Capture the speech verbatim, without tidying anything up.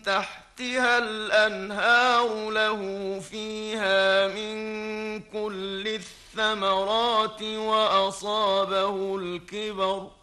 تحتها الأنهار له فيها من كل الثمرات وأصابه الكبر